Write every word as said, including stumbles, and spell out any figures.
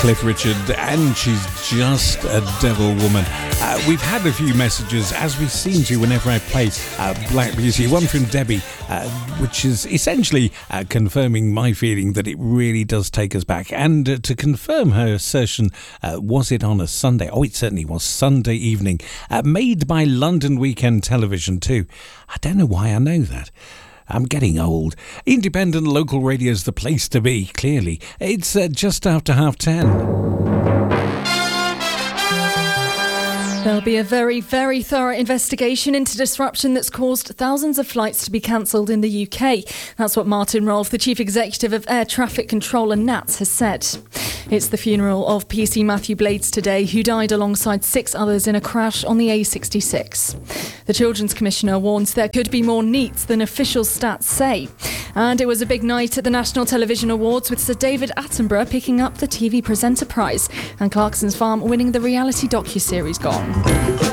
Cliff Richard, and she's just a devil woman. Uh, we've had a few messages, as we seem to whenever I play uh, Black Beauty. One from Debbie, uh, which is essentially uh, confirming my feeling that it really does take us back. And uh, to confirm her assertion, uh, was it on a Sunday? Oh, it certainly was Sunday evening. Uh, made by London Weekend Television too. I don't know why I know that. I'm getting old. Independent local radio's the place to be, clearly. It's uh, just after half ten. There'll be a very, very thorough investigation into disruption that's caused thousands of flights to be cancelled in the U K. That's what Martin Rolfe, the Chief Executive of Air Traffic Controller N A T S, has said. It's the funeral of P C Matthew Blades today, who died alongside six others in a crash on the A sixty-six. The Children's Commissioner warns there could be more NEETs than official stats say. And it was a big night at the National Television Awards, with Sir David Attenborough picking up the T V Presenter Prize and Clarkson's Farm winning the reality docuseries Gone.